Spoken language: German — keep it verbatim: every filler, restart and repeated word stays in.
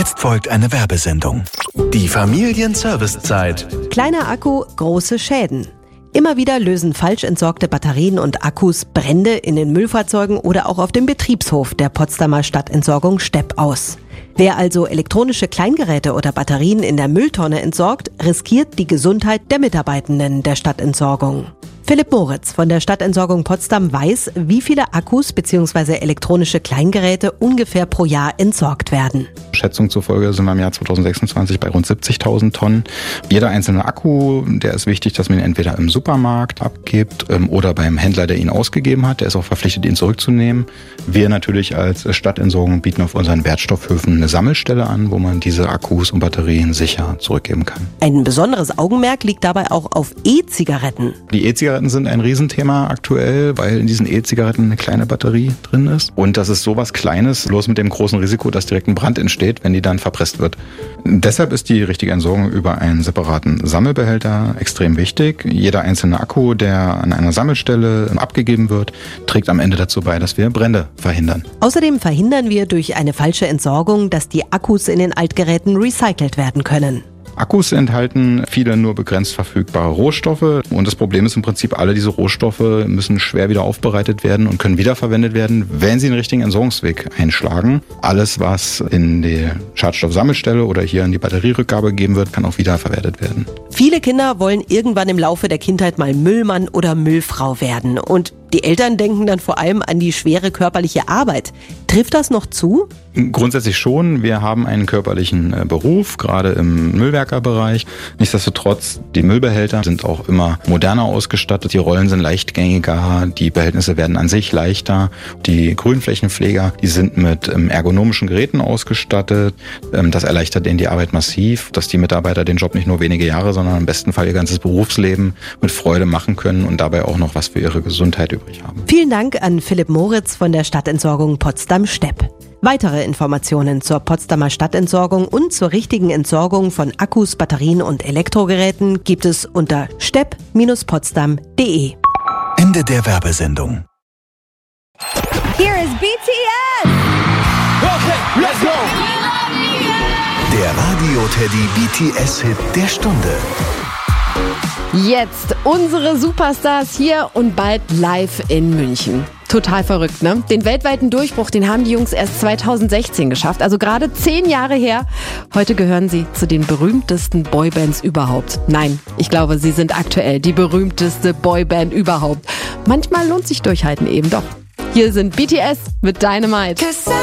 Jetzt folgt eine Werbesendung. Die Familienservicezeit. Kleiner Akku, große Schäden. Immer wieder lösen falsch entsorgte Batterien und Akkus Brände in den Müllfahrzeugen oder auch auf dem Betriebshof der Potsdamer Stadtentsorgung Stepp aus. Wer also elektronische Kleingeräte oder Batterien in der Mülltonne entsorgt, riskiert die Gesundheit der Mitarbeitenden der Stadtentsorgung. Philipp Moritz von der Stadtentsorgung Potsdam weiß, wie viele Akkus bzw. elektronische Kleingeräte ungefähr pro Jahr entsorgt werden. Schätzung zufolge sind wir im Jahr zweitausendsechsundzwanzig bei rund siebzigtausend Tonnen. Jeder einzelne Akku, der ist wichtig, dass man ihn entweder im Supermarkt abgibt ähm, oder beim Händler, der ihn ausgegeben hat. Der ist auch verpflichtet, ihn zurückzunehmen. Wir natürlich als Stadtentsorgung bieten auf unseren Wertstoffhöfen eine Sammelstelle an, wo man diese Akkus und Batterien sicher zurückgeben kann. Ein besonderes Augenmerk liegt dabei auch auf E-Zigaretten. Die E-Zigaretten sind ein Riesenthema aktuell, weil in diesen E-Zigaretten eine kleine Batterie drin ist. Und das ist sowas Kleines, bloß mit dem großen Risiko, dass direkt ein Brand entsteht, wenn die dann verpresst wird. Deshalb ist die richtige Entsorgung über einen separaten Sammelbehälter extrem wichtig. Jeder einzelne Akku, der an einer Sammelstelle abgegeben wird, trägt am Ende dazu bei, dass wir Brände verhindern. Außerdem verhindern wir durch eine falsche Entsorgung, dass die Akkus in den Altgeräten recycelt werden können. Akkus enthalten viele nur begrenzt verfügbare Rohstoffe und das Problem ist im Prinzip, alle diese Rohstoffe müssen schwer wieder aufbereitet werden und können wiederverwendet werden, wenn sie den richtigen Entsorgungsweg einschlagen. Alles, was in die Schadstoffsammelstelle oder hier in die Batterierückgabe gegeben wird, kann auch wiederverwertet werden. Viele Kinder wollen irgendwann im Laufe der Kindheit mal Müllmann oder Müllfrau werden und die Eltern denken dann vor allem an die schwere körperliche Arbeit. Trifft das noch zu? Grundsätzlich schon. Wir haben einen körperlichen Beruf, gerade im Müllwerkerbereich. Nichtsdestotrotz, die Müllbehälter sind auch immer moderner ausgestattet. Die Rollen sind leichtgängiger, die Behältnisse werden an sich leichter. Die Grünflächenpfleger, die sind mit ergonomischen Geräten ausgestattet. Das erleichtert denen die Arbeit massiv, dass die Mitarbeiter den Job nicht nur wenige Jahre, sondern im besten Fall ihr ganzes Berufsleben mit Freude machen können und dabei auch noch was für ihre Gesundheit übrig haben. Vielen Dank an Philipp Moritz von der Stadtentsorgung Potsdam-Stepp. Weitere Informationen zur Potsdamer Stadtentsorgung und zur richtigen Entsorgung von Akkus, Batterien und Elektrogeräten gibt es unter stepp Bindestrich potsdam punkt de. Ende der Werbesendung. Here is B T S! Okay, let's go! Der Radio-Teddy B T S-Hit der Stunde. Jetzt unsere Superstars hier und bald live in München. Total verrückt, ne? Den weltweiten Durchbruch, den haben die Jungs erst zweitausendsechzehn geschafft, also gerade zehn Jahre her. Heute gehören sie zu den berühmtesten Boybands überhaupt. Nein, ich glaube, sie sind aktuell die berühmteste Boyband überhaupt. Manchmal lohnt sich Durchhalten eben doch. Hier sind B T S mit Dynamite.